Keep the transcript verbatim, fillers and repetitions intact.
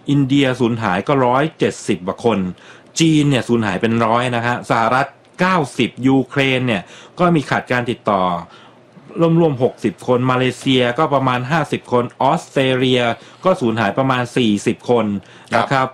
อินเดียสูญหายก็หนึ่งร้อยเจ็ดสิบกว่าคนจีนเนี่ยสูญหายเป็นร้อยนะฮะสหรัฐเก้าสิบยูเครนเนี่ยก็มีขาดการติดต่อรวมๆหกสิบคนมาเลเซียก็ประมาณห้าสิบคนออสเตรเลียก็สูญหายประมาณสี่สิบคนนะครับ